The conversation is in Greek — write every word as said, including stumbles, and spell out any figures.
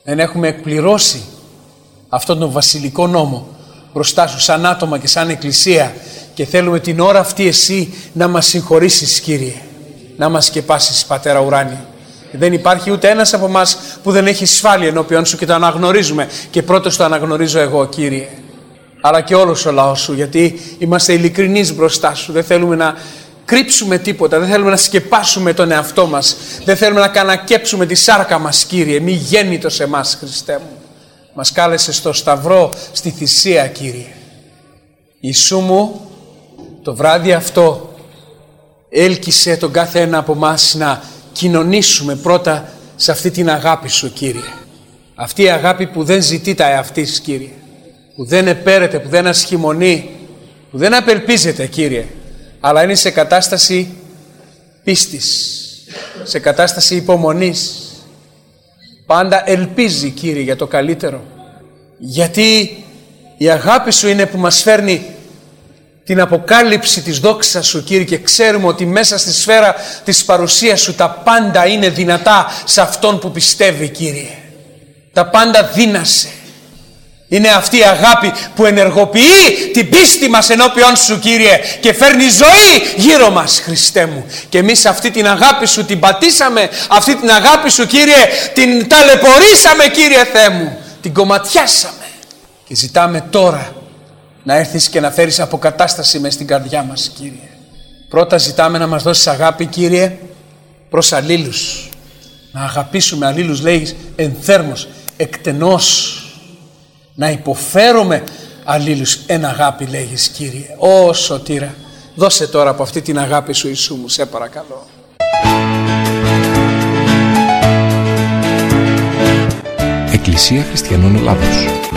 Δεν έχουμε εκπληρώσει αυτόν τον βασιλικό νόμο μπροστά σου σαν άτομα και σαν εκκλησία και θέλουμε την ώρα αυτή εσύ να μας συγχωρήσεις, Κύριε, να μας σκεπάσεις, Πατέρα ουράνιε. Δεν υπάρχει ούτε ένας από εμάς που δεν έχει ασφάλεια ενώπιον σου και το αναγνωρίζουμε και πρώτος το αναγνωρίζω εγώ, Κύριε, αλλά και όλος ο λαός σου, γιατί είμαστε ειλικρινείς μπροστά σου. Δεν θέλουμε να κρύψουμε τίποτα, δεν θέλουμε να σκεπάσουμε τον εαυτό μας, δεν θέλουμε να κανακέψουμε τη σάρκα μας, Κύριε. Μη γέννητο σε εμάς, Χριστέ μου. Μας κάλεσε στο σταυρό, στη θυσία, Κύριε. Ιησού μου, το βράδυ αυτό έλκυσε τον κάθε ένα από εμάς να κοινωνήσουμε πρώτα σε αυτή την αγάπη σου, Κύριε. Αυτή η αγάπη που δεν ζητεί τα εαυτής, Κύριε, που δεν επέρεται, που δεν ασχημονεί, που δεν απελπίζεται, Κύριε, αλλά είναι σε κατάσταση πίστης, σε κατάσταση υπομονής. Πάντα ελπίζει, Κύριε, για το καλύτερο. Γιατί η αγάπη σου είναι που μας φέρνει την αποκάλυψη της δόξας σου, Κύριε, και ξέρουμε ότι μέσα στη σφαίρα της παρουσίας σου τα πάντα είναι δυνατά σε αυτόν που πιστεύει, Κύριε. Τα πάντα δύνασε. Είναι αυτή η αγάπη που ενεργοποιεί την πίστη μας ενώπιον σου, Κύριε, και φέρνει ζωή γύρω μας, Χριστέ μου. Και εμείς αυτή την αγάπη σου την πατήσαμε, αυτή την αγάπη σου, Κύριε, την ταλαιπωρήσαμε, Κύριε Θεέ μου, την κομματιάσαμε. Και ζητάμε τώρα να έρθεις και να φέρεις αποκατάσταση μες στην καρδιά μας, Κύριε. Πρώτα ζητάμε να μας δώσεις αγάπη, Κύριε, προς αλλήλους. Να αγαπήσουμε αλλήλους, λέει, ενθέρμος, εκτενώς. Να υποφέρουμε αλλήλους εν αγάπη, λέγεις, Κύριε. Ω Σωτήρα, δώσε τώρα από αυτή την αγάπη σου, Ιησού μου, σε παρακαλώ. Εκκλησία Χριστιανών Ελλάδος.